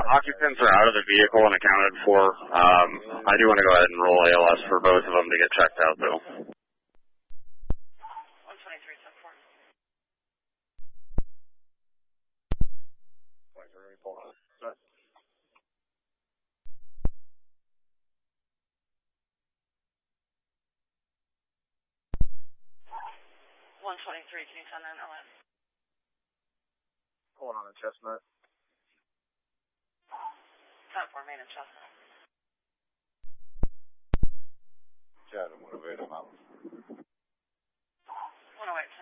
occupants are out of the vehicle and accounted for. I do want to go ahead and roll ALS for both of them to get checked out, though. 123, 7-4. Hold on. Sorry. 123, can you send an LM? Pulling on a Chestnut. 10-4, main and Chestnut. Chad, I'm going to wait him out. 108,